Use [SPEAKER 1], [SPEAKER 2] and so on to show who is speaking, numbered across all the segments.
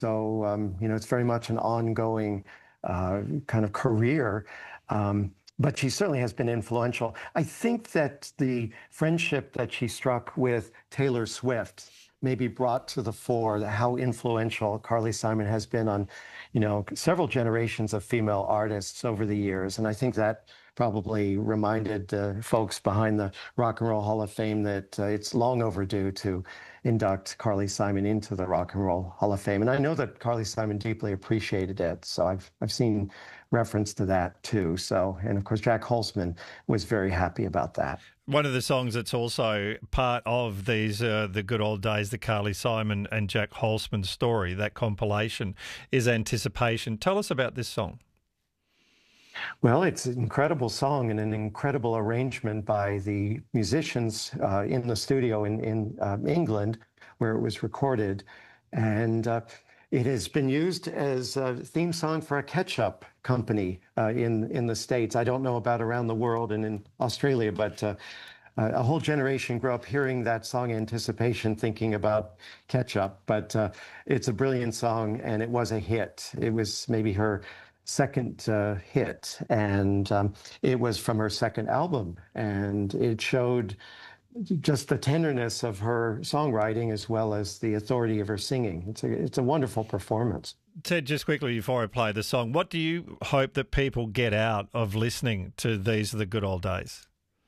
[SPEAKER 1] So, it's very much an ongoing kind of career. But she certainly has been influential. I think that the friendship that she struck with Taylor Swift maybe brought to the fore how influential Carly Simon has been on, several generations of female artists over the years. And I think that probably reminded folks behind the Rock and Roll Hall of Fame that it's long overdue to induct Carly Simon into the Rock and Roll Hall of Fame. And I know that Carly Simon deeply appreciated it. So I've seen reference to that too. So, and of course, Jack Holzman was very happy about that.
[SPEAKER 2] One of the songs that's also part of these, the good old days, the Carly Simon and Jack Holzman story, that compilation, is Anticipation. Tell us about this song.
[SPEAKER 1] Well, it's an incredible song and an incredible arrangement by the musicians in the studio in England, where it was recorded. And it has been used as a theme song for a ketchup company in the States. I don't know about around the world and in Australia, but a whole generation grew up hearing that song Anticipation, thinking about ketchup. But it's a brilliant song, and it was a hit. It was maybe her second hit, and it was from her second album, and it showed just the tenderness of her songwriting as well as the authority of her singing. It's a wonderful performance.
[SPEAKER 2] Ted, just quickly before I play the song, what do you hope that people get out of listening to These Are the Good Old Days?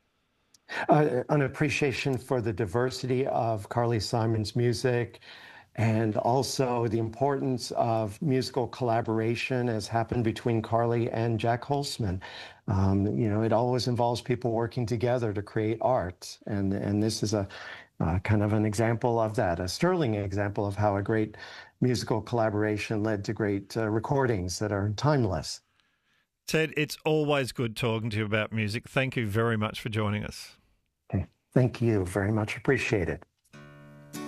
[SPEAKER 1] An appreciation for the diversity of Carly Simon's music, and also the importance of musical collaboration as happened between Carly and Jack Holzman. It always involves people working together to create art. And this is a kind of an example of that, a sterling example of how a great musical collaboration led to great recordings that are timeless.
[SPEAKER 2] Ted, it's always good talking to you about music. Thank you very much for joining us.
[SPEAKER 1] Okay. Thank you very much. Appreciate it.